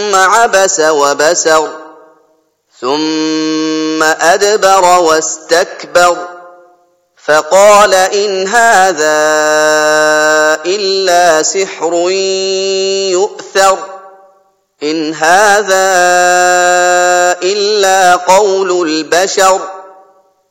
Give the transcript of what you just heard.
عبس وبسر ثم أدبر واستكبر فقال إن هذا إلا سحر يؤثر إن هذا إلا قول البشر